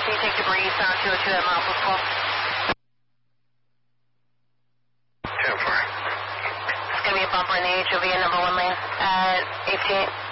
Can you take debris on 202 at mile football? 10-4. It's going to be a bumper in the HOV at number 1 lane at 18.